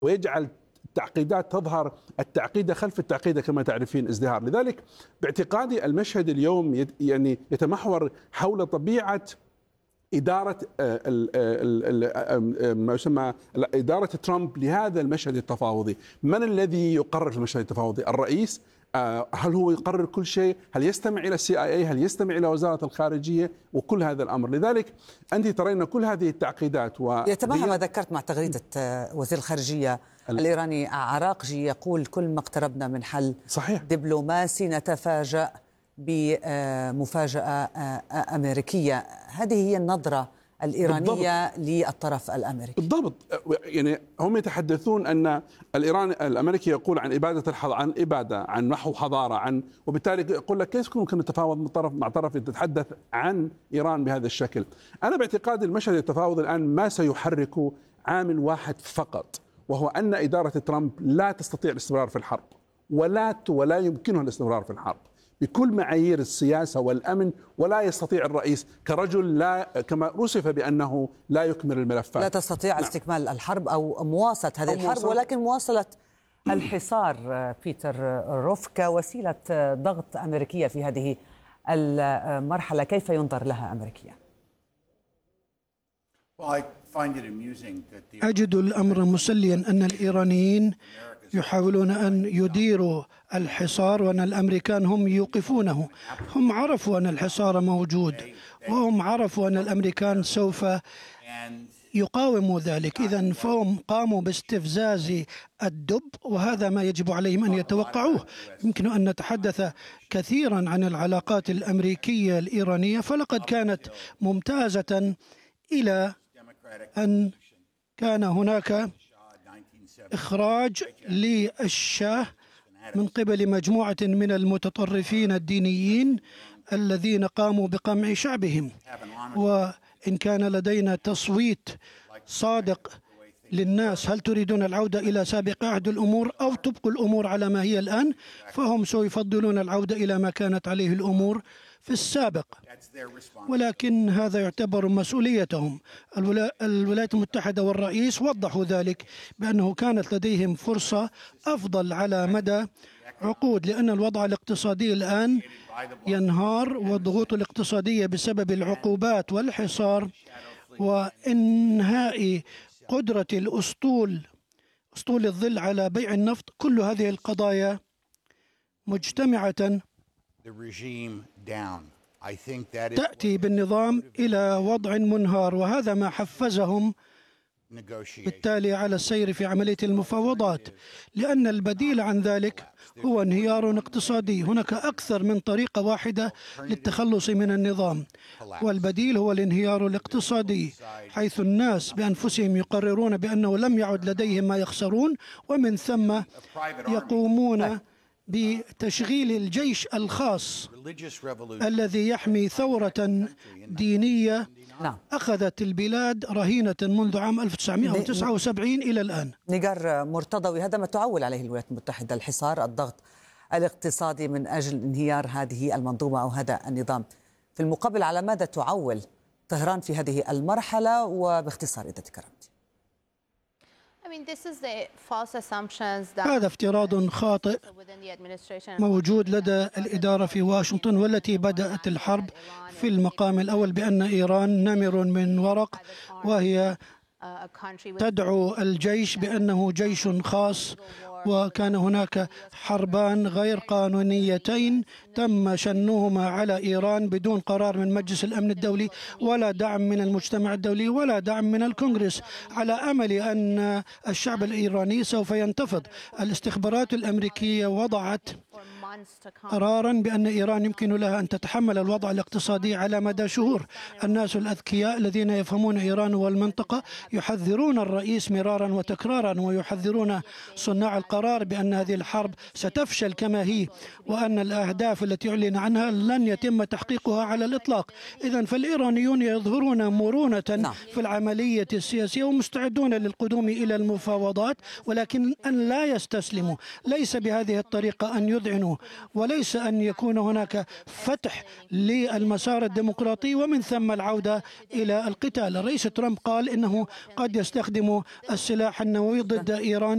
ويجعل التعقيدات تظهر التعقيدة خلف التعقيدة كما تعرفين ازدهار. لذلك باعتقادي المشهد اليوم يعني يتمحور حول طبيعة إدارة ما يسمى إدارة ترامب لهذا المشهد التفاوضي. من الذي يقرر في المشهد التفاوضي؟ الرئيس؟ هل هو يقرر كل شيء؟ هل يستمع إلى CIA؟ هل يستمع إلى وزارة الخارجية؟ وكل هذا الأمر. لذلك أنت ترين كل هذه التعقيدات يتماشى ما ذكرت مع تغريدة وزير الخارجية الإيراني عراقجي يقول: كل ما اقتربنا من حل صحيح دبلوماسي نتفاجأ بمفاجأة أمريكية. هذه هي النظرة الإيرانية بالضبط للطرف الأمريكي. بالضبط. يعني هم يتحدثون أن الأمريكي يقول عن إبادة عن نحو حضارة وبالتالي يقول لك كيف يمكن التفاوض مع طرف يتحدث عن إيران بهذا الشكل. أنا باعتقادي المشهد التفاوضي الآن ما سيحرك عامل واحد فقط، وهو أن إدارة ترامب لا تستطيع الاستمرار في الحرب ولا يمكنها الاستمرار في الحرب بكل معايير السياسة والأمن. ولا يستطيع الرئيس كرجل لا كما وصف بأنه لا يكمل الملفات، لا تستطيع استكمال الحرب أو مواصلة هذه الحرب، ولكن مواصلة الحصار. بيتر روف كوسيلة ضغط أمريكية في هذه المرحلة، كيف ينظر لها أمريكيا؟ أجد الأمر مسليا أن الإيرانيين يحاولون أن يديروا الحصار وأن الأمريكان هم يوقفونه. هم عرفوا أن الحصار موجود، وهم عرفوا أن الأمريكان سوف يقاوموا ذلك. إذن فهم قاموا باستفزاز الدب، وهذا ما يجب عليهم أن يتوقعوه. يمكن أن نتحدث كثيرا عن العلاقات الأمريكية الإيرانية، فلقد كانت ممتازة إلى أن كان هناك إخراج للشاه من قبل مجموعة من المتطرفين الدينيين الذين قاموا بقمع شعبهم. وإن كان لدينا تصويت صادق للناس: هل تريدون العودة إلى سابق عهد الأمور أو تبقوا الأمور على ما هي الآن؟ فهم سيفضلون العودة إلى ما كانت عليه الأمور في السابق، ولكن هذا يعتبر مسؤوليتهم. الولايات المتحدة والرئيس وضحوا ذلك بأنه كانت لديهم فرصة أفضل على مدى عقود، لأن الوضع الاقتصادي الآن ينهار، والضغوط الاقتصادية بسبب العقوبات والحصار وإنهاء قدرة أسطول الظل على بيع النفط، كل هذه القضايا مجتمعة تأتي بالنظام إلى وضع منهار، وهذا ما حفزهم بالتالي على السير في عملية المفاوضات، لأن البديل عن ذلك هو انهيار اقتصادي. هناك أكثر من طريقة واحدة للتخلص من النظام، والبديل هو الانهيار الاقتصادي، حيث الناس بأنفسهم يقررون بأنه لم يعد لديهم ما يخسرون، ومن ثم يقومون بتشغيل الجيش الخاص الذي يحمي ثورة دينية أخذت البلاد رهينة منذ عام 1979 إلى الآن. نيجار مرتضوي، هذا ما تعول عليه الولايات المتحدة: الحصار، الضغط الاقتصادي من أجل انهيار هذه المنظومة أو هذا النظام. في المقابل، على ماذا تعول طهران في هذه المرحلة؟ وباختصار إذا تكرمت. هذا افتراض خاطئ موجود لدى الإدارة في واشنطن، والتي بدأت الحرب في المقام الأول بأن إيران نمر من ورق، وهي تدعو الجيش بأنه جيش خاص. وكان هناك حربان غير قانونيتين تم شنهما على إيران بدون قرار من مجلس الأمن الدولي، ولا دعم من المجتمع الدولي، ولا دعم من الكونغرس، على أمل أن الشعب الإيراني سوف ينتفض. الاستخبارات الأمريكية وضعت قرارا بأن إيران يمكن لها أن تتحمل الوضع الاقتصادي على مدى شهور. الناس الأذكياء الذين يفهمون إيران والمنطقة يحذرون الرئيس مرارا وتكرارا، ويحذرون صناع القرار بأن هذه الحرب ستفشل كما هي، وأن الأهداف التي أعلن عنها لن يتم تحقيقها على الإطلاق. إذن فالإيرانيون يظهرون مرونة في العملية السياسية ومستعدون للقدوم إلى المفاوضات، ولكن أن لا يستسلموا. ليس بهذه الطريقة أن يذعنوا، وليس أن يكون هناك فتح للمسار الديمقراطي ومن ثم العودة إلى القتال. الرئيس ترامب قال إنه قد يستخدم السلاح النووي ضد إيران